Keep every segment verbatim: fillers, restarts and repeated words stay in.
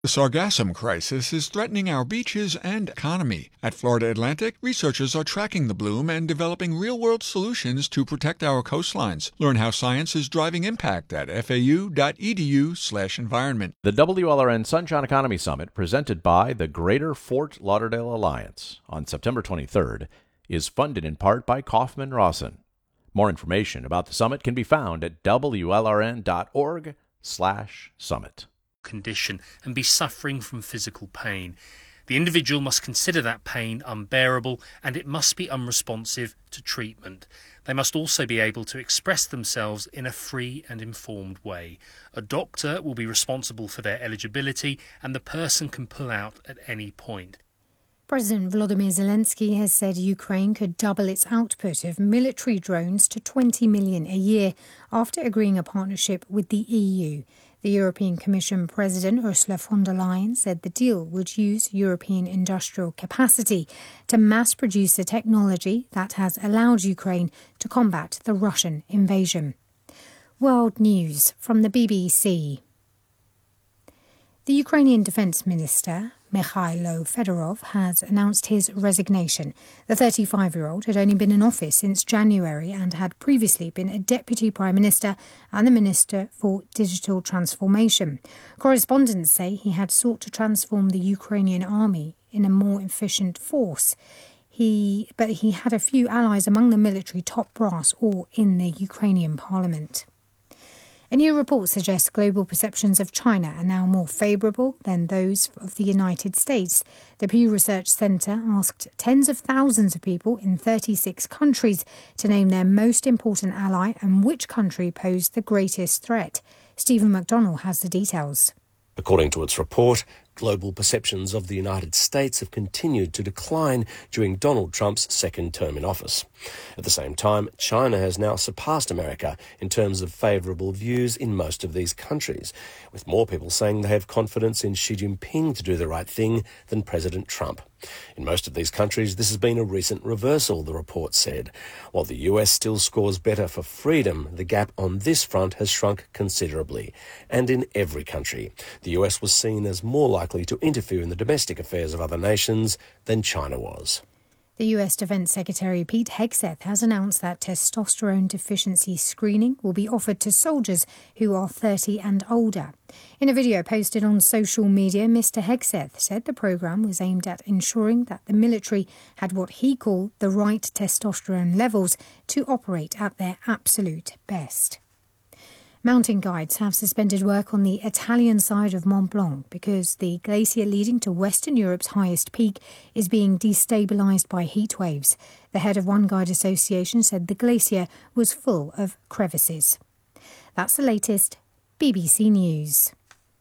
The sargassum crisis is threatening our beaches and economy. At Florida Atlantic, researchers are tracking the bloom and developing real-world solutions to protect our coastlines. Learn how science is driving impact at fau.edu slash environment. The W L R N Sunshine Economy Summit, presented by the Greater Fort Lauderdale Alliance on September twenty-third, is funded in part by Kaufman Rawson. More information about the summit can be found at W L R N dot org slash summit. Condition and be suffering from physical pain. The individual must consider that pain unbearable and it must be unresponsive to treatment. They must also be able to express themselves in a free and informed way. A doctor will be responsible for their eligibility and the person can pull out at any point. President Volodymyr Zelensky has said Ukraine could double its output of military drones to twenty million a year after agreeing a partnership with the E U. The European Commission President Ursula von der Leyen said the deal would use European industrial capacity to mass produce the technology that has allowed Ukraine to combat the Russian invasion. World News from the B B C. The Ukrainian Defence Minister, Mikhailo Fedorov, has announced his resignation. The thirty-five-year-old had only been in office since January and had previously been a Deputy Prime Minister and the Minister for Digital Transformation. Correspondents say he had sought to transform the Ukrainian army in a more efficient force. He, but he had a few allies among the military top brass or in the Ukrainian parliament. A new report suggests global perceptions of China are now more favourable than those of the United States. The Pew Research Centre asked tens of thousands of people in thirty-six countries to name their most important ally and which country posed the greatest threat. Stephen McDonnell has the details. According to its report, global perceptions of the United States have continued to decline during Donald Trump's second term in office. At the same time, China has now surpassed America in terms of favourable views in most of these countries, with more people saying they have confidence in Xi Jinping to do the right thing than President Trump. In most of these countries, this has been a recent reversal, the report said. While the U S still scores better for freedom, the gap on this front has shrunk considerably. And in every country, the U S was seen as more likely to interfere in the domestic affairs of other nations than China was. The U S Defence Secretary Pete Hegseth has announced that testosterone deficiency screening will be offered to soldiers who are thirty and older. In a video posted on social media, Mister Hegseth said the programme was aimed at ensuring that the military had what he called the right testosterone levels to operate at their absolute best. Mountain guides have suspended work on the Italian side of Mont Blanc because the glacier leading to Western Europe's highest peak is being destabilised by heat waves. The head of one guide association said the glacier was full of crevices. That's the latest. B B C News.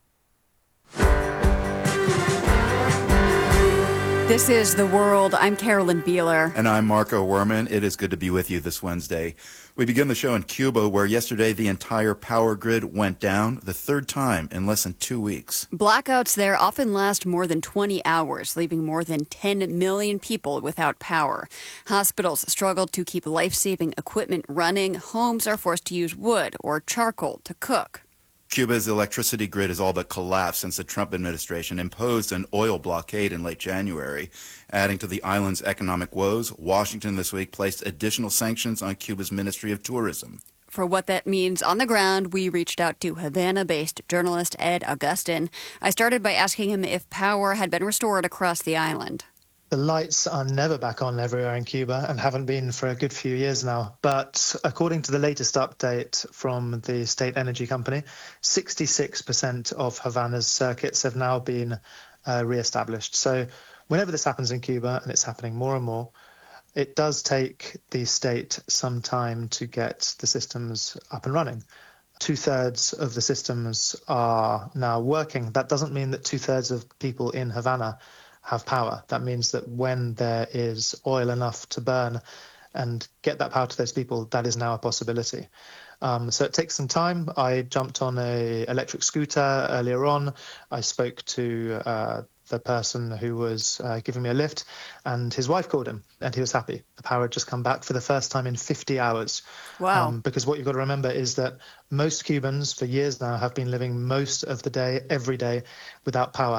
This is The World. I'm Carolyn Beeler. And I'm Marco Werman. It is good to be with you this Wednesday. We begin the show in Cuba, where yesterday the entire power grid went down, the third time in less than two weeks. Blackouts there often last more than twenty hours, leaving more than ten million people without power. Hospitals struggled to keep life-saving equipment running. Homes are forced to use wood or charcoal to cook. Cuba's electricity grid has all but collapsed since the Trump administration imposed an oil blockade in late January. Adding to the island's economic woes, Washington this week placed additional sanctions on Cuba's Ministry of Tourism. For what that means on the ground, we reached out to Havana-based journalist Ed Augustin. I started by asking him if power had been restored across the island. The lights are never back on everywhere in Cuba and haven't been for a good few years now. But according to the latest update from the state energy company, sixty-six percent of Havana's circuits have now been uh, re-established. So whenever this happens in Cuba, and it's happening more and more, it does take the state some time to get the systems up and running. Two-thirds of the systems are now working. That doesn't mean that two-thirds of people in Havana have power. That means that when there is oil enough to burn and get that power to those people, that is now a possibility. Um, so it takes some time. I jumped on a electric scooter earlier on. I spoke to uh, the person who was uh, giving me a lift, and his wife called him, and he was happy. The power had just come back for the first time in fifty hours. Wow. Um, because what you've got to remember is that most Cubans for years now have been living most of the day, every day, without power.